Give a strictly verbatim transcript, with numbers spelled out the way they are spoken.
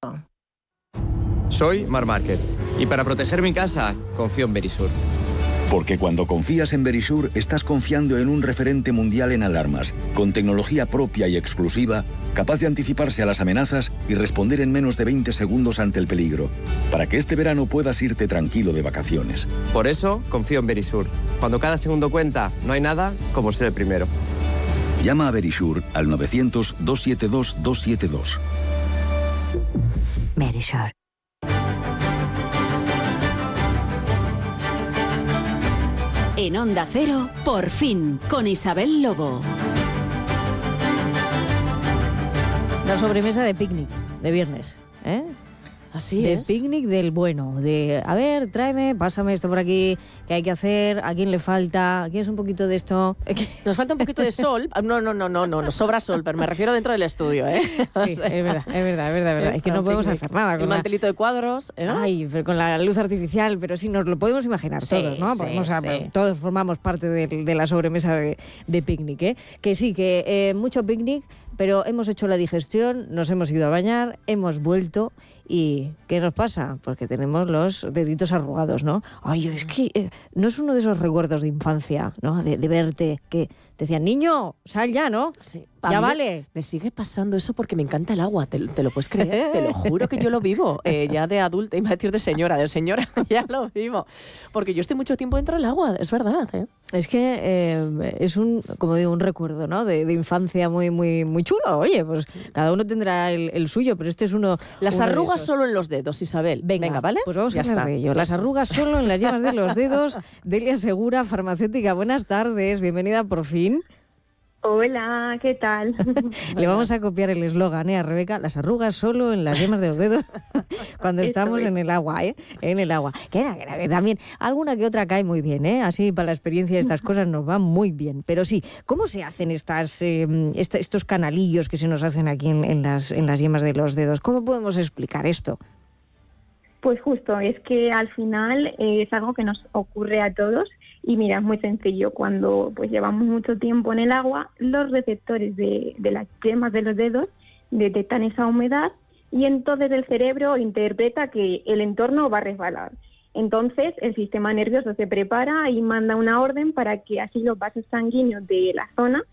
Soy Marc Márquez y para proteger mi casa confío en Verisur. Porque cuando confías en Verisur, estás confiando en un referente mundial en alarmas, con tecnología propia y exclusiva, capaz de anticiparse a las amenazas y responder en menos de veinte segundos ante el peligro, para que este verano puedas irte tranquilo de vacaciones. Por eso confío en Verisur. Cuando cada segundo cuenta, no hay nada como ser el primero. Llama a Verisur al novecientos, doscientos setenta y dos, doscientos setenta y dos. Verisur. En Onda Cero, Por Fin, con Isabel Lobo. La sobremesa de picnic, de viernes, ¿eh? Así de es. De picnic del bueno, de, a ver, tráeme, pásame esto por aquí, ¿qué hay que hacer? ¿A quién le falta? ¿Quieres un poquito de esto? Nos falta un poquito de sol. No, no, no, no, no, nos sobra sol, pero me refiero dentro del estudio, ¿eh? Sí, es verdad, es verdad, es verdad, es verdad. Es que no podemos picnic. hacer nada. El Con mantelito de cuadros, ¿eh? Ay, pero con la luz artificial, pero sí, nos lo podemos imaginar Sí, todos, ¿no? sí, Podemos, sí. Todos formamos parte de, de la sobremesa de, de picnic, ¿eh? Que sí, que eh, mucho picnic, pero hemos hecho la digestión, nos hemos ido a bañar, hemos vuelto y ¿qué nos pasa? Pues que tenemos los deditos arrugados, ¿no? Ay, es que eh, no es uno de esos recuerdos de infancia, ¿no? De, de verte, que te decían, niño, sal ya, ¿no? Sí. Ya A mí vale. Me, me sigue pasando eso porque me encanta el agua, ¿te, te lo puedes creer? Te lo juro que yo lo vivo, eh, ya de adulta, iba a decir de señora, de señora ya lo vivo, porque yo estoy mucho tiempo dentro del agua, es verdad, ¿eh? Es que eh, es un, como digo, un recuerdo, ¿no? De, de infancia muy, muy, muy chulo. Oye, pues cada uno tendrá el, el suyo, pero este es uno. Las uno de arrugas esos. solo en los dedos, Isabel. Venga, Venga, ¿vale? Pues vamos ya a hablar está. de ello. Las Eso. arrugas solo en las yemas de los dedos. Delia Segura, farmacéutica. Buenas tardes, bienvenida por fin. Hola, ¿qué tal? Le vamos a copiar el eslogan, ¿eh? A Rebeca, las arrugas solo en las yemas de los dedos cuando Eso estamos es. en el agua, ¿eh? En el agua. Que, era, que, era, que también alguna que otra cae muy bien, ¿eh? Así para la experiencia de estas cosas nos va muy bien. Pero sí, ¿cómo se hacen estas, eh, est- estos canalillos que se nos hacen aquí en, en, las, en las yemas de los dedos? ¿Cómo podemos explicar esto? Pues justo, es que al final eh, es algo que nos ocurre a todos y mira, es muy sencillo. Cuando pues llevamos mucho tiempo en el agua, los receptores de, de las yemas de los dedos detectan esa humedad y entonces el cerebro interpreta que el entorno va a resbalar. Entonces el sistema nervioso se prepara y manda una orden para que así los vasos sanguíneos de la zona